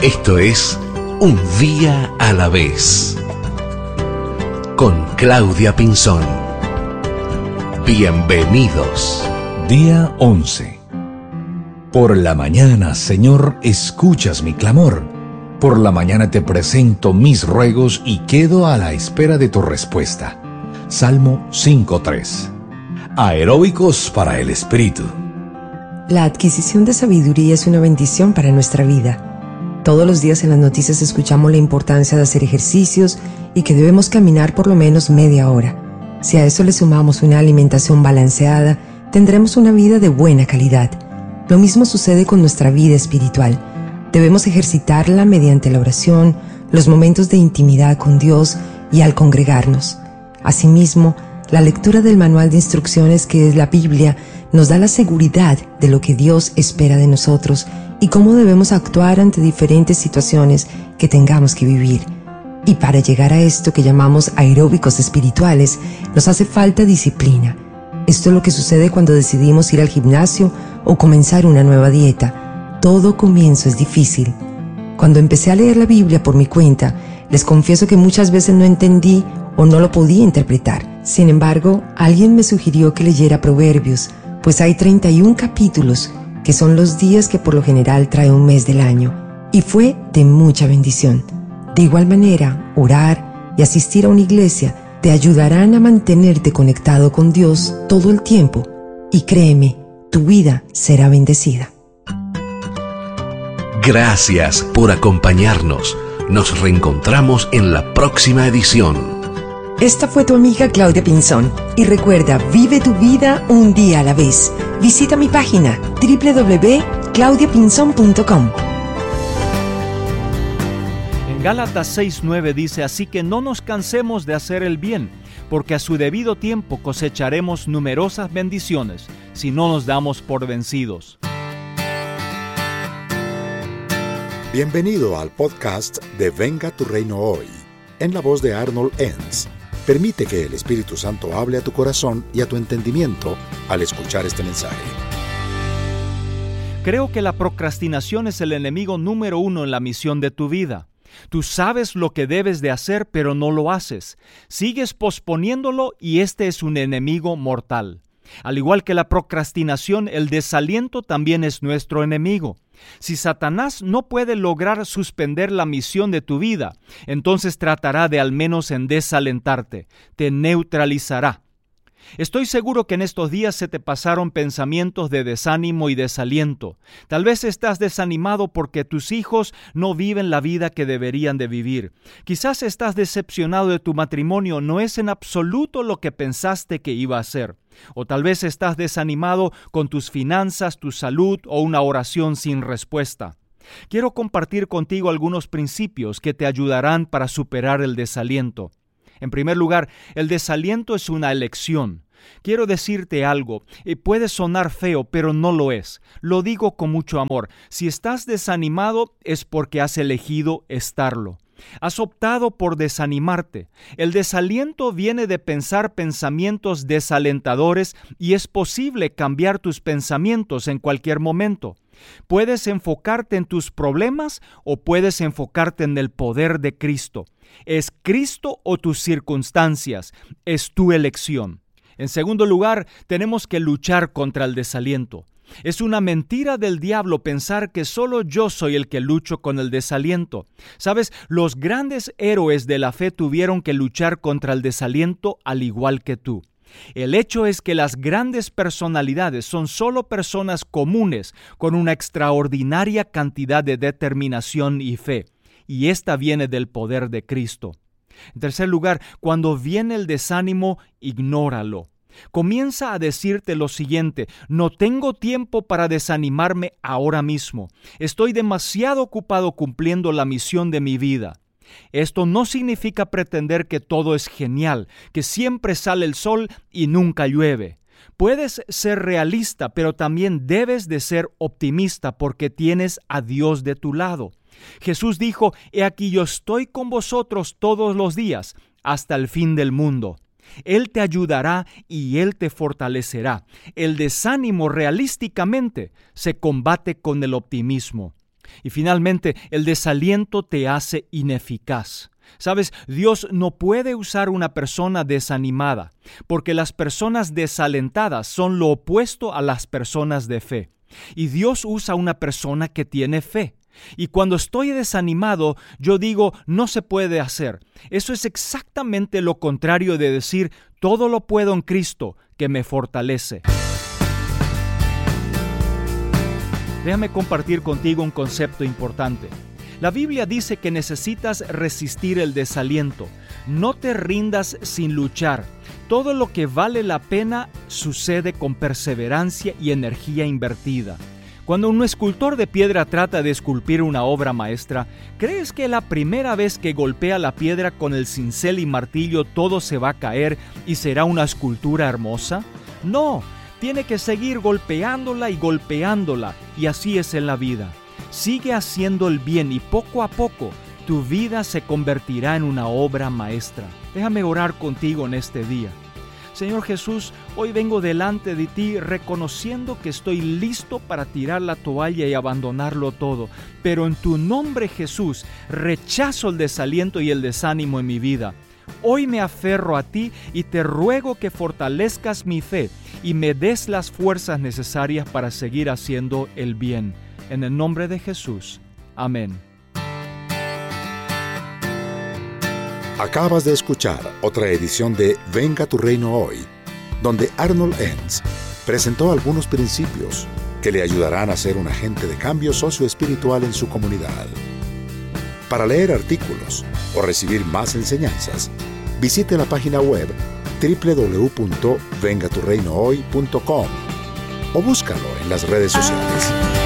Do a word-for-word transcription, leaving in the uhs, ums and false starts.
Esto es Un Día a la Vez, con Claudia Pinzón. Bienvenidos. Día once. Por la mañana, Señor, escuchas mi clamor. Por la mañana te presento mis ruegos y quedo a la espera de tu respuesta. Salmo cinco tres. Aeróbicos para el espíritu. La adquisición de sabiduría es una bendición para nuestra vida. Todos los días en las noticias escuchamos la importancia de hacer ejercicios y que debemos caminar por lo menos media hora. Si a eso le sumamos una alimentación balanceada, tendremos una vida de buena calidad. Lo mismo sucede con nuestra vida espiritual. Debemos ejercitarla mediante la oración, los momentos de intimidad con Dios y al congregarnos. Asimismo, la lectura del manual de instrucciones que es la Biblia nos da la seguridad de lo que Dios espera de nosotros y cómo debemos actuar ante diferentes situaciones que tengamos que vivir. Y para llegar a esto que llamamos aeróbicos espirituales, nos hace falta disciplina. Esto es lo que sucede cuando decidimos ir al gimnasio o comenzar una nueva dieta. Todo comienzo es difícil. Cuando empecé a leer la Biblia por mi cuenta, les confieso que muchas veces no entendí o no lo podía interpretar. Sin embargo, alguien me sugirió que leyera Proverbios, pues hay treinta y un capítulos, que son los días que por lo general trae un mes del año, y fue de mucha bendición. De igual manera, orar y asistir a una iglesia te ayudarán a mantenerte conectado con Dios todo el tiempo, y créeme, tu vida será bendecida. Gracias por acompañarnos. Nos reencontramos en la próxima edición. Esta fue tu amiga Claudia Pinzón. Y recuerda, vive tu vida un día a la vez. Visita mi página doble u doble u doble u punto claudia pinzón punto com. En Gálatas seis nueve dice: así que no nos cansemos de hacer el bien, porque a su debido tiempo cosecharemos numerosas bendiciones, si no nos damos por vencidos. Bienvenido al podcast de Venga tu Reino Hoy, en la voz de Arnold Enns. Permite que el Espíritu Santo hable a tu corazón y a tu entendimiento al escuchar este mensaje. Creo que la procrastinación es el enemigo número uno en la misión de tu vida. Tú sabes lo que debes de hacer, pero no lo haces. Sigues posponiéndolo y este es un enemigo mortal. Al igual que la procrastinación, el desaliento también es nuestro enemigo. Si Satanás no puede lograr suspender la misión de tu vida, entonces tratará de al menos en desalentarte, te neutralizará. Estoy seguro que en estos días se te pasaron pensamientos de desánimo y desaliento. Tal vez estás desanimado porque tus hijos no viven la vida que deberían de vivir. Quizás estás decepcionado de tu matrimonio, no es en absoluto lo que pensaste que iba a ser. O tal vez estás desanimado con tus finanzas, tu salud o una oración sin respuesta. Quiero compartir contigo algunos principios que te ayudarán para superar el desaliento. En primer lugar, el desaliento es una elección. Quiero decirte algo, eh, puede sonar feo, pero no lo es. Lo digo con mucho amor. Si estás desanimado es porque has elegido estarlo. Has optado por desanimarte. El desaliento viene de pensar pensamientos desalentadores y es posible cambiar tus pensamientos en cualquier momento. Puedes enfocarte en tus problemas o puedes enfocarte en el poder de Cristo. Es Cristo o tus circunstancias. Es tu elección. En segundo lugar, tenemos que luchar contra el desaliento. Es una mentira del diablo pensar que solo yo soy el que lucho con el desaliento. ¿Sabes? Los grandes héroes de la fe tuvieron que luchar contra el desaliento al igual que tú. El hecho es que las grandes personalidades son solo personas comunes con una extraordinaria cantidad de determinación y fe, y esta viene del poder de Cristo. En tercer lugar, cuando viene el desánimo, ignóralo. Comienza a decirte lo siguiente: no tengo tiempo para desanimarme ahora mismo. Estoy demasiado ocupado cumpliendo la misión de mi vida. Esto no significa pretender que todo es genial, que siempre sale el sol y nunca llueve. Puedes ser realista, pero también debes de ser optimista porque tienes a Dios de tu lado. Jesús dijo: he aquí yo estoy con vosotros todos los días, hasta el fin del mundo. Él te ayudará y Él te fortalecerá. El desánimo realísticamente se combate con el optimismo. Y finalmente, el desaliento te hace ineficaz. Sabes, Dios no puede usar una persona desanimada, porque las personas desalentadas son lo opuesto a las personas de fe. Y Dios usa una persona que tiene fe. Y cuando estoy desanimado, yo digo, no se puede hacer. Eso es exactamente lo contrario de decir, todo lo puedo en Cristo, que me fortalece. Déjame compartir contigo un concepto importante. La Biblia dice que necesitas resistir el desaliento. No te rindas sin luchar. Todo lo que vale la pena sucede con perseverancia y energía invertida. Cuando un escultor de piedra trata de esculpir una obra maestra, ¿crees que la primera vez que golpea la piedra con el cincel y martillo todo se va a caer y será una escultura hermosa? No, tiene que seguir golpeándola y golpeándola, y así es en la vida. Sigue haciendo el bien y poco a poco tu vida se convertirá en una obra maestra. Déjame orar contigo en este día. Señor Jesús, hoy vengo delante de ti reconociendo que estoy listo para tirar la toalla y abandonarlo todo. Pero en tu nombre, Jesús, rechazo el desaliento y el desánimo en mi vida. Hoy me aferro a ti y te ruego que fortalezcas mi fe y me des las fuerzas necesarias para seguir haciendo el bien. En el nombre de Jesús. Amén. Acabas de escuchar otra edición de Venga a tu Reino Hoy, donde Arnold Enns presentó algunos principios que le ayudarán a ser un agente de cambio socioespiritual en su comunidad. Para leer artículos o recibir más enseñanzas, visite la página web doble u doble u doble u punto venga tu reino hoy punto com o búscalo en las redes sociales.